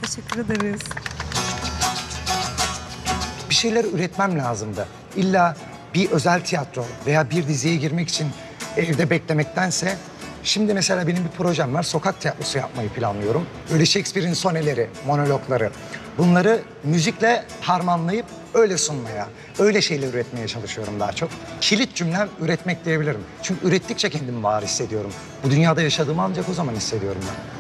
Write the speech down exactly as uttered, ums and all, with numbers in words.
Teşekkür ederiz. Bir şeyler üretmem lazımdı. İlla bir özel tiyatro veya bir diziye girmek için evde beklemektense... Şimdi mesela benim bir projem var. Sokak tiyatrosu yapmayı planlıyorum. Öyle Shakespeare'in soneleri, monologları. Bunları müzikle harmanlayıp öyle sunmaya, öyle şeyler üretmeye çalışıyorum daha çok. Kilit cümlem üretmek diyebilirim. Çünkü ürettikçe kendimi var hissediyorum. Bu dünyada yaşadığımı ancak o zaman hissediyorum ben.